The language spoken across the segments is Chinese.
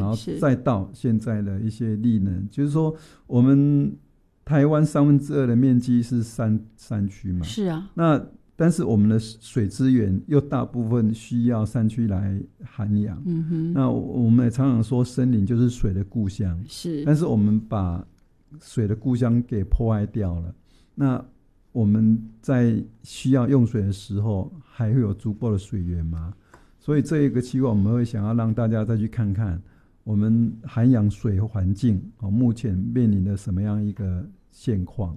后再到现在的一些力能，就是说我们台湾2/3的面积是山区嘛， 是啊， 但是我们的水资源又大部分需要山区来涵养，那我们也常常说森林就是水的故乡， 是，但是我们把水的故乡给破坏掉了，那我们在需要用水的时候还会有足够的水源吗？所以这一个计划我们会想要让大家再去看看我们涵养水环境，目前面临的什么样一个现况。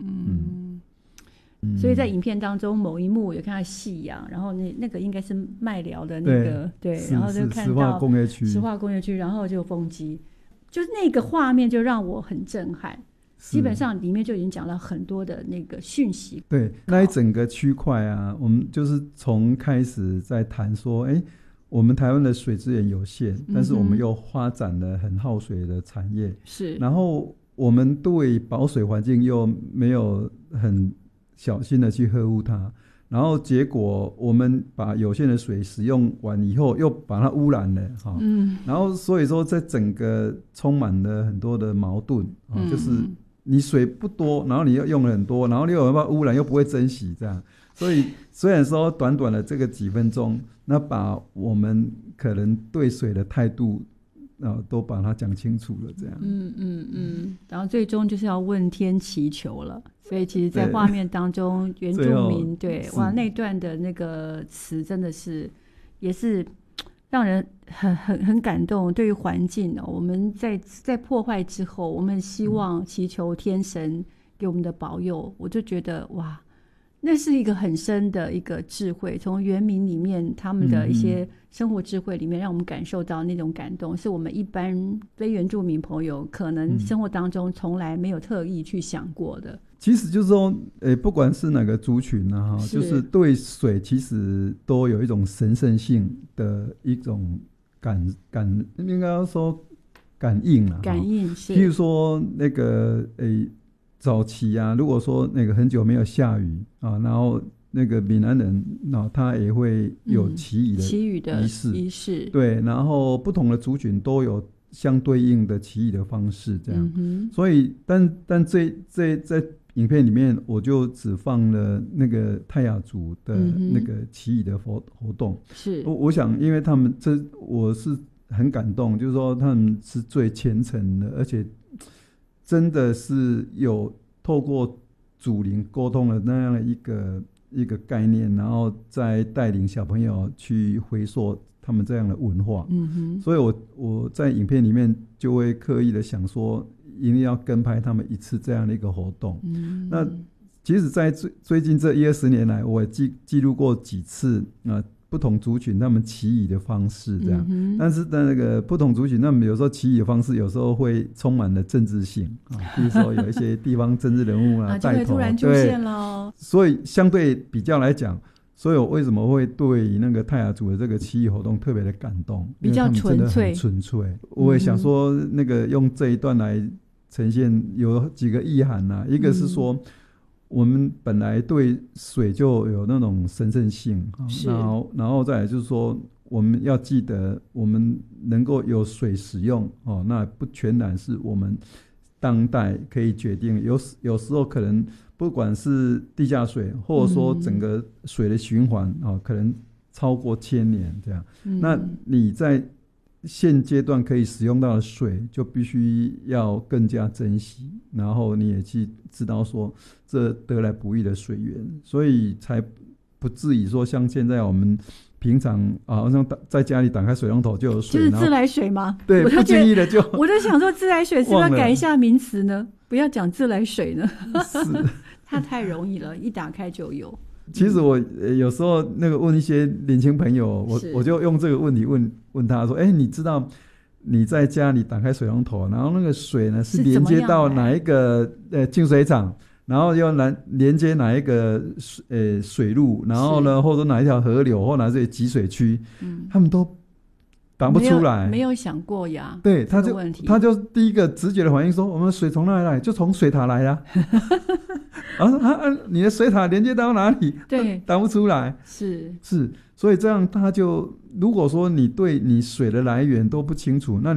所以在影片当中某一幕有看到夕阳，然后那个应该是麦寮的那个 对，然后就看到石化工业区， 然后就风机，就是那个画面就让我很震撼。基本上里面就已经讲了很多的那个讯息。 对，那一整个区块啊，我们就是从开始在谈说，我们台湾的水资源有限，但是我们又发展了很耗水的产业， 是， 然后我们对保水环境又没有很小心的去呵护它，然后结果我们把有限的水使用完以后又把它污染了，然后所以说在整个充满了很多的矛盾，就是你水不多，然后你又用了很多，然后你又把污染又不会珍惜，这样，所以虽然说短短的这个几分钟，那把我们可能对水的态度都把它讲清楚了，这样。 然后最终就是要问天祈求了，所以其实在画面当中原住民对哇那段的那个词真的是也是让人很感动。对于环境我们在破坏之后，我们希望祈求天神给我们的保佑，我就觉得哇，那是一个很深的一个智慧，从原民里面他们的一些生活智慧里面让我们感受到那种感动，是我们一般非原住民朋友可能生活当中从来没有特意去想过的。 其实就是说不管是哪个族群啊，就是对水其实都有一种神圣性的一种应该说感应啦， 感应是， 譬如说那个早期啊，如果说那个很久没有下雨啊，然后那个闽南人他也会有祈雨的仪式，对，然后不同的族群都有相对应的祈雨的方式，这样，所以但在影片里面我就只放了那个泰雅族的那个祈雨的活动， 是， 我想因为他们我是很感动，就是说他们是最虔诚的，而且真的是有透过祖灵沟通的那样的一个概念，然后再带领小朋友去回溯他们这样的文化，所以我在影片里面就会刻意的想说一定要跟拍他们一次这样的一个活动，那其实在最近这10-20年来，我也记录过几次不同族群他们祈雨的方式这样，但是那个不同族群他们有时候祈雨的方式有时候会充满了政治性比如说有一些地方政治人物带头， 就会突然出现了， 所以相对比较来讲，所以我为什么会对那个泰雅族的这个祈雨活动特别的感动， 比较纯粹， 我也想说那个用这一段来呈现有几个意涵一个是说我们本来对水就有那种神圣性，然后再来就是说我们要记得我们能够有水使用那不全然是我们当代可以决定，有时候可能不管是地下水或者说整个水的循环可能超过1000年这样，那你在现阶段可以使用到的水就必须要更加珍惜，然后你也去知道说这得来不易的水源，所以才不至于说像现在我们平常好像在家里打开水龙头就有水， 就是自来水吗？ 对，不经意的就我在想说自来水是不是要改一下名词呢？不要讲自来水呢是它太容易了，一打开就有。 其实我有时候那个问一些年轻朋友，我就用这个问题问他说你知道你在家里打开水龙头，然后那个水呢是连接到哪一个净水厂，然后又连接哪一个水路，然后呢或者哪一条河流或哪些集水区，他们都答不出来， 没有想过呀。 对，他就第一个直觉的反应说我们水从哪里来，就从水塔来啊然后你的水塔连接到哪里？ 对， 答不出来。是，所以这样他就如果说你对你水的来源都不清楚，那